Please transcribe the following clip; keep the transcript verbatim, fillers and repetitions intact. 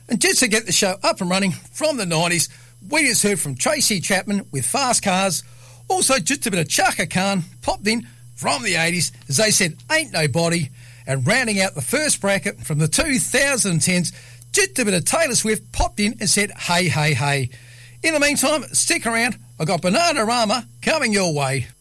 And just to get the show up and running from the nineties, we just heard from Tracy Chapman with Fast Cars. Also, just a bit of Chaka Khan popped in from the eighties, as they said, Ain't Nobody. And rounding out the first bracket from the two thousand tens, just a bit of Taylor Swift popped in and said, Hey, hey, hey. In the meantime, stick around. I got Bananarama coming your way.